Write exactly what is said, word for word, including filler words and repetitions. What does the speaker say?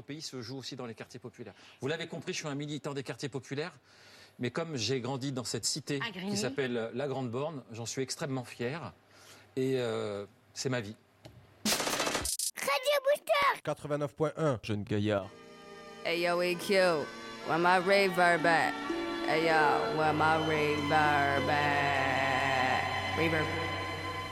pays se joue aussi dans les quartiers populaires. Vous l'avez compris, je suis un militant des quartiers populaires. Mais comme j'ai grandi dans cette cité qui s'appelle La Grande Borne, j'en suis extrêmement fier. Et euh, c'est ma vie. Radio Booster quatre-vingt-neuf point un. Jeune gaillard. Hey yo, E Q, where my reverb at? Hey yo, where my reverb at? Reverb.